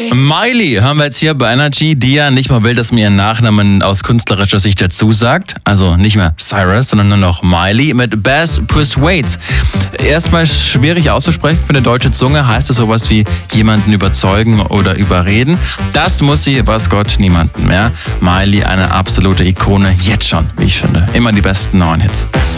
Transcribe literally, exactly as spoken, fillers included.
Miley hören wir jetzt hier bei Energy, die ja nicht mal will, dass man ihren Nachnamen aus künstlerischer Sicht dazu sagt. Also nicht mehr Cyrus, sondern nur noch Miley mit Bass Persuades. Erstmal schwierig auszusprechen für eine deutsche Zunge. Heißt das sowas wie jemanden überzeugen oder überreden? Das muss sie, weiß Gott, niemanden mehr. Miley, eine absolute Ikone, jetzt schon, wie ich finde. Immer die besten neuen Hits.